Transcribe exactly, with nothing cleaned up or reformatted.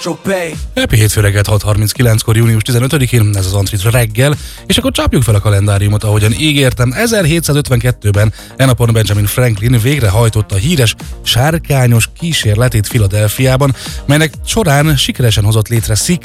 Happy hétfő reggelt hat harminckilenckor, június tizenötödikén, ez az Antrit reggel, és akkor csapjuk fel a kalendáriumot, ahogyan ígértem. ezerhétszázötvenkettőben e napon Benjamin Franklin végrehajtotta híres sárkányos kísérletét Philadelphiában, melynek során sikeresen hozott létre